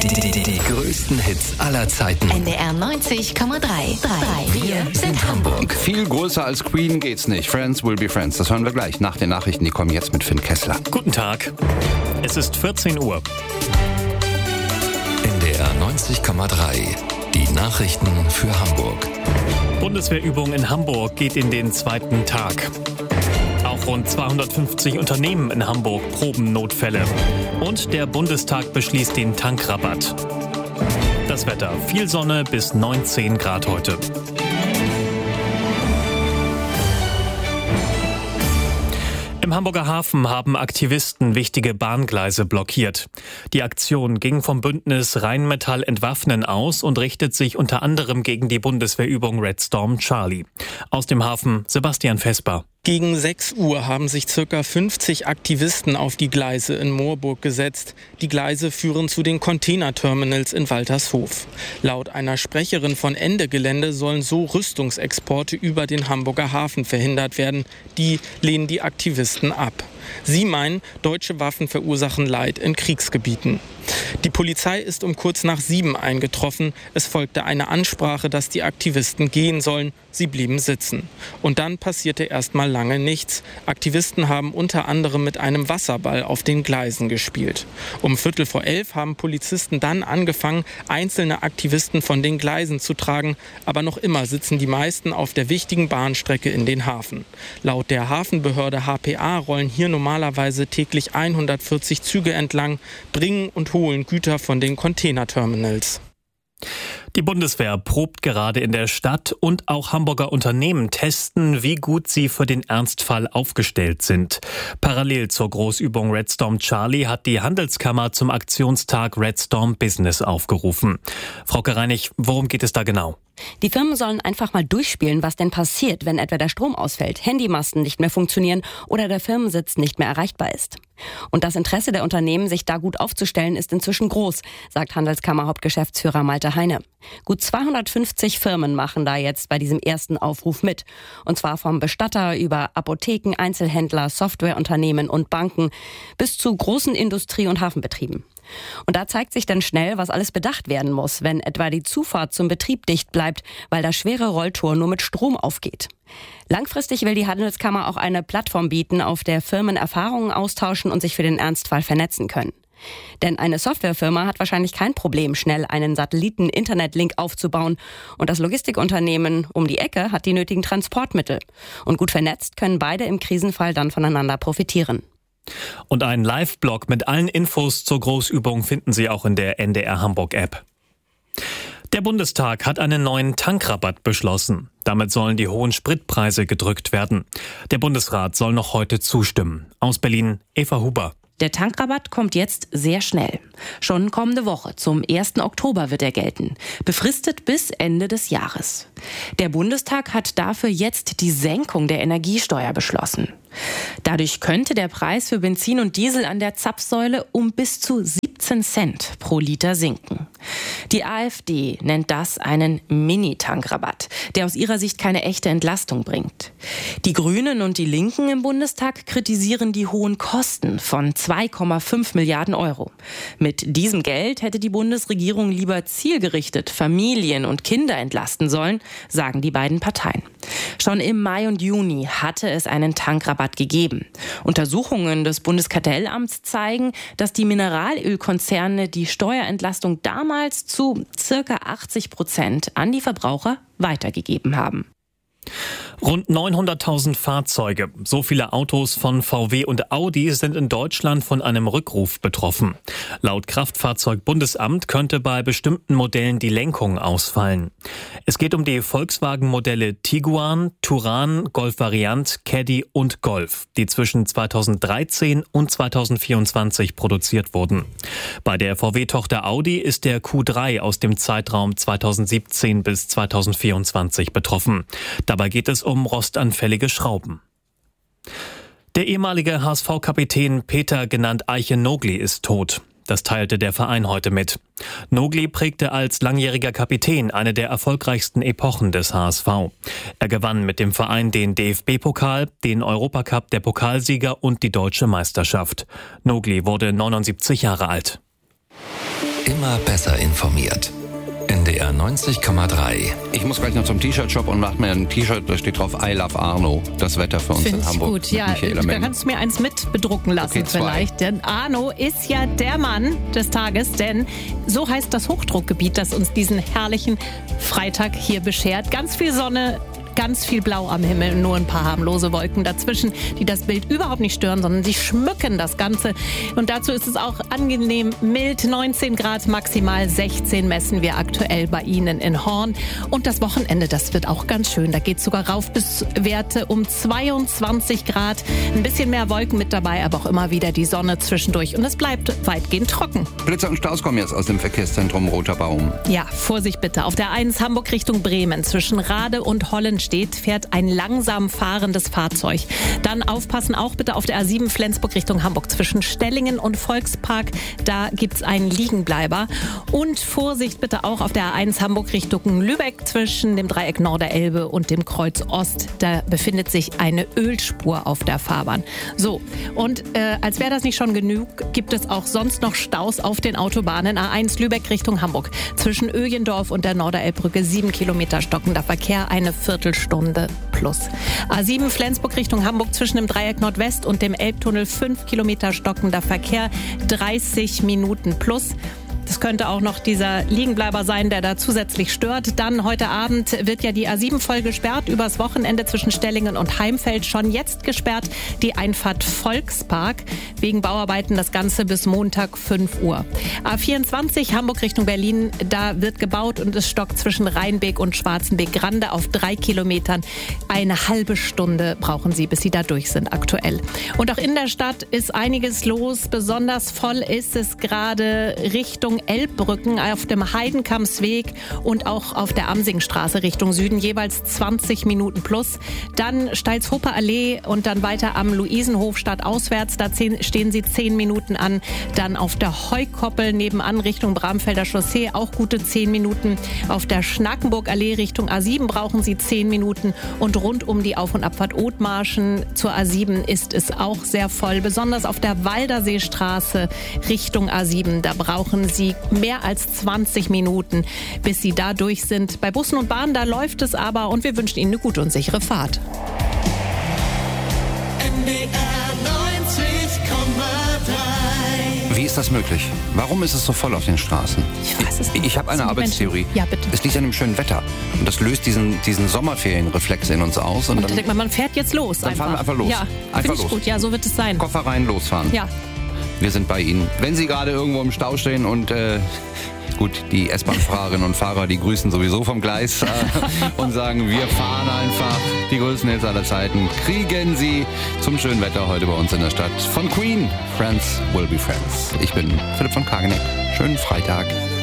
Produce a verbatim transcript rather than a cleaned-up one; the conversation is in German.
Die größten Hits aller Zeiten. N D R neunzig Komma drei. Wir sind Hamburg. Viel größer als Queen geht's nicht. Friends will be friends. Das hören wir gleich nach den Nachrichten. Die kommen jetzt mit Finn Kessler. Guten Tag. Es ist vierzehn Uhr. N D R neunzig Komma drei. Die Nachrichten für Hamburg. Bundeswehrübung in Hamburg geht in den zweiten Tag. Auch rund zweihundertfünfzig Unternehmen in Hamburg proben Notfälle. Und der Bundestag beschließt den Tankrabatt. Das Wetter: viel Sonne bis neunzehn Grad heute. Im Hamburger Hafen haben Aktivisten wichtige Bahngleise blockiert. Die Aktion ging vom Bündnis Rheinmetall Entwaffnen aus und richtet sich unter anderem gegen die Bundeswehrübung Red Storm Charlie. Aus dem Hafen Sebastian Vesper. Gegen sechs Uhr haben sich circa fünfzig Aktivisten auf die Gleise in Moorburg gesetzt. Die Gleise führen zu den Containerterminals in Waltershof. Laut einer Sprecherin von Ende Gelände sollen so Rüstungsexporte über den Hamburger Hafen verhindert werden. Die lehnen die Aktivisten ab. Sie meinen, deutsche Waffen verursachen Leid in Kriegsgebieten. Die Polizei ist um kurz nach sieben eingetroffen. Es folgte eine Ansprache, dass die Aktivisten gehen sollen. Sie blieben sitzen. Und dann passierte erst mal lange nichts. Aktivisten haben unter anderem mit einem Wasserball auf den Gleisen gespielt. Um Viertel vor elf haben Polizisten dann angefangen, einzelne Aktivisten von den Gleisen zu tragen. Aber noch immer sitzen die meisten auf der wichtigen Bahnstrecke in den Hafen. Laut der Hafenbehörde H P A rollen hier normalerweise täglich hundertvierzig Züge entlang, bringen und holen Güter von den Containerterminals. Die Bundeswehr probt gerade in der Stadt und auch Hamburger Unternehmen testen, wie gut sie für den Ernstfall aufgestellt sind. Parallel zur Großübung Red Storm Charlie hat die Handelskammer zum Aktionstag Red Storm Business aufgerufen. Frauke Reinig, worum geht es da genau? Die Firmen sollen einfach mal durchspielen, was denn passiert, wenn etwa der Strom ausfällt, Handymasten nicht mehr funktionieren oder der Firmensitz nicht mehr erreichbar ist. Und das Interesse der Unternehmen, sich da gut aufzustellen, ist inzwischen groß, sagt Handelskammer-Hauptgeschäftsführer Malte Heine. Gut zweihundertfünfzig Firmen machen da jetzt bei diesem ersten Aufruf mit. Und zwar vom Bestatter über Apotheken, Einzelhändler, Softwareunternehmen und Banken bis zu großen Industrie- und Hafenbetrieben. Und da zeigt sich dann schnell, was alles bedacht werden muss, wenn etwa die Zufahrt zum Betrieb dicht bleibt, weil das schwere Rolltor nur mit Strom aufgeht. Langfristig will die Handelskammer auch eine Plattform bieten, auf der Firmen Erfahrungen austauschen und sich für den Ernstfall vernetzen können. Denn eine Softwarefirma hat wahrscheinlich kein Problem, schnell einen Satelliten-Internetlink aufzubauen. Und das Logistikunternehmen um die Ecke hat die nötigen Transportmittel. Und gut vernetzt können beide im Krisenfall dann voneinander profitieren. Und einen Live-Blog mit allen Infos zur Großübung finden Sie auch in der N D R Hamburg-App. Der Bundestag hat einen neuen Tankrabatt beschlossen. Damit sollen die hohen Spritpreise gedrückt werden. Der Bundesrat soll noch heute zustimmen. Aus Berlin, Eva Huber. Der Tankrabatt kommt jetzt sehr schnell. Schon kommende Woche, zum ersten Oktober, wird er gelten. Befristet bis Ende des Jahres. Der Bundestag hat dafür jetzt die Senkung der Energiesteuer beschlossen. Dadurch könnte der Preis für Benzin und Diesel an der Zapfsäule um bis zu siebzehn Cent pro Liter sinken. Die AfD nennt das einen Mini-Tankrabatt, der aus ihrer Sicht keine echte Entlastung bringt. Die Grünen und die Linken im Bundestag kritisieren die hohen Kosten von zwei Komma fünf Milliarden Euro. Mit diesem Geld hätte die Bundesregierung lieber zielgerichtet Familien und Kinder entlasten sollen, sagen die beiden Parteien. Schon im Mai und Juni hatte es einen Tankrabatt gegeben. Untersuchungen des Bundeskartellamts zeigen, dass die Mineralölkonzerne die Steuerentlastung damals zu circa achtzig Prozent an die Verbraucher weitergegeben haben. Rund neunhunderttausend Fahrzeuge, so viele Autos von V W und Audi, sind in Deutschland von einem Rückruf betroffen. Laut Kraftfahrzeugbundesamt könnte bei bestimmten Modellen die Lenkung ausfallen. Es geht um die Volkswagen-Modelle Tiguan, Touran, Golf Variant, Caddy und Golf, die zwischen zweitausenddreizehn und zweitausendvierundzwanzig produziert wurden. Bei der V W-Tochter Audi ist der Q drei aus dem Zeitraum zweitausendsiebzehn bis zweitausendvierundzwanzig betroffen. Dabei geht es um rostanfällige Schrauben. Der ehemalige H S V-Kapitän Peter, genannt Aiche Nogli, ist tot. Das teilte der Verein heute mit. Nogli prägte als langjähriger Kapitän eine der erfolgreichsten Epochen des H S V. Er gewann mit dem Verein den D F B-Pokal, den Europacup der Pokalsieger und die deutsche Meisterschaft. Nogli wurde neunundsiebzig Jahre alt. Immer besser informiert. N D R neunzig Komma drei. Ich muss gleich noch zum T-Shirt-Shop und mache mir ein T-Shirt, da steht drauf I love Arno. Das Wetter für uns Find in Hamburg. Gut, ja. Da kannst du mir eins mit bedrucken lassen okay, vielleicht. Denn Arno ist ja der Mann des Tages, denn so heißt das Hochdruckgebiet, das uns diesen herrlichen Freitag hier beschert. Ganz viel Sonne. Ganz viel Blau am Himmel, nur ein paar harmlose Wolken dazwischen, die das Bild überhaupt nicht stören, sondern sie schmücken das Ganze. Und dazu ist es auch angenehm mild, neunzehn Grad, maximal sechzehn messen wir aktuell bei Ihnen in Horn. Und das Wochenende, das wird auch ganz schön. Da geht es sogar rauf bis Werte um zweiundzwanzig Grad. Ein bisschen mehr Wolken mit dabei, aber auch immer wieder die Sonne zwischendurch. Und es bleibt weitgehend trocken. Blitzer und Staus kommen jetzt aus dem Verkehrszentrum Roter Baum. Ja, Vorsicht bitte. Auf der eins Hamburg Richtung Bremen zwischen Rade und Hollenstedt fährt ein langsam fahrendes Fahrzeug. Dann aufpassen auch bitte auf der A sieben Flensburg Richtung Hamburg zwischen Stellingen und Volkspark. Da gibt es einen Liegenbleiber. Und Vorsicht bitte auch auf der A eins Hamburg Richtung Lübeck zwischen dem Dreieck Norderelbe und dem Kreuz Ost. Da befindet sich eine Ölspur auf der Fahrbahn. So, und äh, als wäre das nicht schon genug, gibt es auch sonst noch Staus auf den Autobahnen. A eins Lübeck Richtung Hamburg zwischen Öjendorf und der Norderelbbrücke sieben Kilometer stockender Verkehr, eine Viertelstunde plus. A sieben Flensburg Richtung Hamburg zwischen dem Dreieck Nordwest und dem Elbtunnel fünf Kilometer stockender Verkehr, dreißig Minuten plus. Das könnte auch noch dieser Liegenbleiber sein, der da zusätzlich stört. Dann heute Abend wird ja die A sieben voll gesperrt. Übers Wochenende zwischen Stellingen und Heimfeld schon jetzt gesperrt. Die Einfahrt Volkspark. Wegen Bauarbeiten das Ganze bis Montag fünf Uhr. A vierundzwanzig Hamburg Richtung Berlin. Da wird gebaut und es stockt zwischen Rheinbeek und Schwarzenbeek-Grande auf drei Kilometern. Eine halbe Stunde brauchen Sie, bis Sie da durch sind aktuell. Und auch in der Stadt ist einiges los. Besonders voll ist es gerade Richtung Elbbrücken auf dem Heidenkammsweg und auch auf der Amsingstraße Richtung Süden, jeweils zwanzig Minuten plus. Dann Steilshofer Allee und dann weiter am Luisenhof stadtauswärts, da stehen Sie zehn Minuten an. Dann auf der Heukoppel nebenan Richtung Bramfelder Chaussee auch gute zehn Minuten. Auf der Schnackenburg Allee Richtung A sieben brauchen Sie zehn Minuten und rund um die Auf- und Abfahrt Othmarschen zur A sieben ist es auch sehr voll. Besonders auf der Walderseestraße Richtung A sieben, da brauchen Sie mehr als zwanzig Minuten, bis Sie da durch sind. Bei Bussen und Bahnen, da läuft es aber und wir wünschen Ihnen eine gute und sichere Fahrt. N D R neunzig Komma drei. Wie ist das möglich? Warum ist es so voll auf den Straßen? Ich weiß es nicht. Ich habe eine Arbeitstheorie. Ja, bitte. Es liegt an dem schönen Wetter. Und das löst diesen, diesen Sommerferienreflex in uns aus. Und, Und dann, dann denkt man, man fährt jetzt los. dann einfach. fahren wir einfach los. Ja, einfach finde ich los. gut. Ja, so wird es sein. Koffer rein, losfahren. Ja. Wir sind bei Ihnen. Wenn Sie gerade irgendwo im Stau stehen und äh, gut, die S-Bahn-Fahrerinnen und Fahrer, die grüßen sowieso vom Gleis äh, und sagen, wir fahren einfach. Die größten Hits aller Zeiten kriegen Sie zum schönen Wetter heute bei uns in der Stadt. Von Queen, Friends will be Friends. Ich bin Philipp von Kageneck. Schönen Freitag.